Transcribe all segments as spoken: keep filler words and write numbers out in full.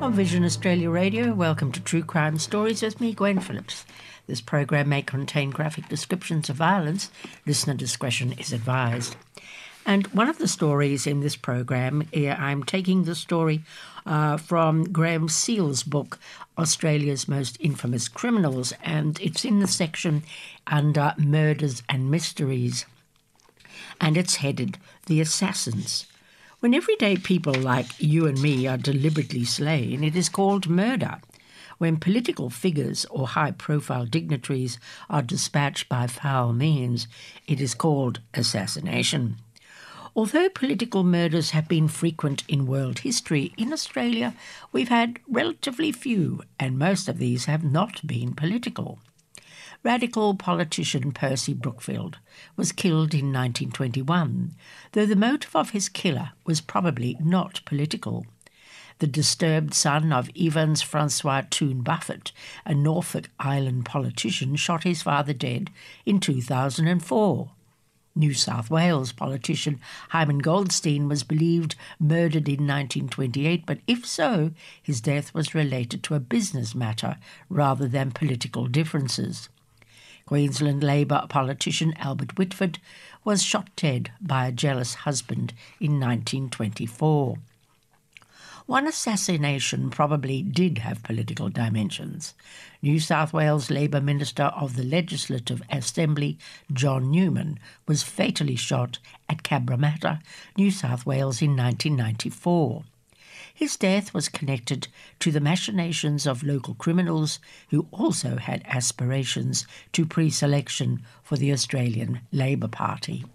On Vision Australia Radio, welcome to True Crime Stories with me, Gwen Phillips. This program may contain graphic descriptions of violence. Listener discretion is advised. And one of the stories in this program, I'm taking the story uh, from Graham Seale's book, Australia's Most Infamous Criminals, and it's in the section under Murders and Mysteries. And it's headed The Assassins. When everyday people like you and me are deliberately slain, it is called murder. When political figures or high-profile dignitaries are dispatched by foul means, it is called assassination. Although political murders have been frequent in world history, in Australia we've had relatively few, and most of these have not been political. Radical politician Percy Brookfield was killed in nineteen twenty-one, though the motive of his killer was probably not political. The disturbed son of Evans Francois Toon Buffett, a Norfolk Island politician, shot his father dead in two thousand four. New South Wales politician Hyman Goldstein was believed murdered in nineteen twenty-eight, but if so, his death was related to a business matter rather than political differences. Queensland Labor politician Albert Whitford was shot dead by a jealous husband in nineteen twenty-four. One assassination probably did have political dimensions. New South Wales Labor Minister of the Legislative Assembly, John Newman, was fatally shot at Cabramatta, New South Wales in nineteen ninety-four. His death was connected to the machinations of local criminals who also had aspirations to pre-selection for the Australian Labor Party.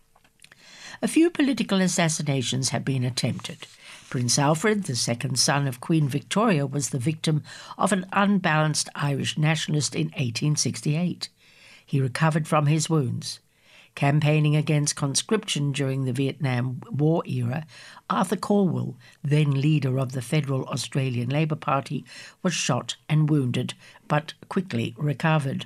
A few political assassinations have been attempted. Prince Alfred, the second son of Queen Victoria, was the victim of an unbalanced Irish nationalist in eighteen sixty-eight. He recovered from his wounds. Campaigning against conscription during the Vietnam War era, Arthur Calwell, then leader of the Federal Australian Labor Party, was shot and wounded, but quickly recovered.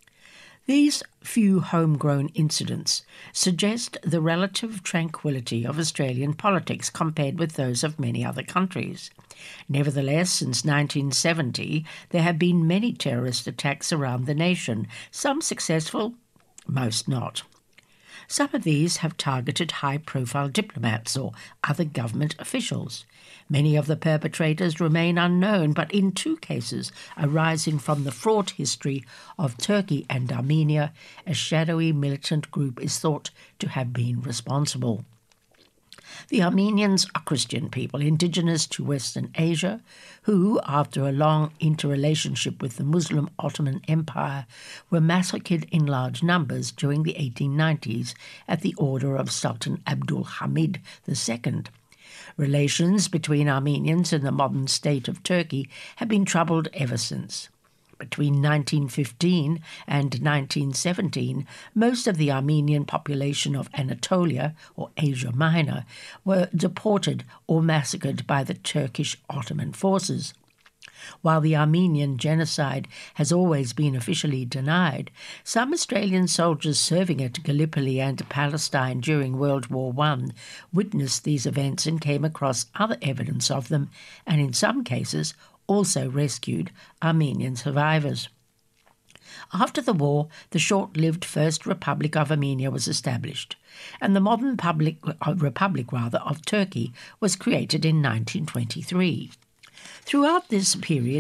These few homegrown incidents suggest the relative tranquility of Australian politics compared with those of many other countries. Nevertheless, since nineteen seventy, there have been many terrorist attacks around the nation, some successful, most not. Some of these have targeted high-profile diplomats or other government officials. Many of the perpetrators remain unknown, but in two cases arising from the fraught history of Turkey and Armenia, a shadowy militant group is thought to have been responsible. The Armenians are Christian people indigenous to Western Asia who, after a long interrelationship with the Muslim Ottoman Empire, were massacred in large numbers during the eighteen nineties at the order of Sultan Abdul Hamid the Second. Relations between Armenians and the modern state of Turkey have been troubled ever since. Between nineteen fifteen and nineteen seventeen, most of the Armenian population of Anatolia, or Asia Minor, were deported or massacred by the Turkish Ottoman forces. While the Armenian genocide has always been officially denied, some Australian soldiers serving at Gallipoli and Palestine during World War One witnessed these events and came across other evidence of them, and in some cases also rescued Armenian survivors. After the war, the short-lived First Republic of Armenia was established, and the modern public, uh, Republic rather, of Turkey was created in nineteen twenty-three. Throughout this period,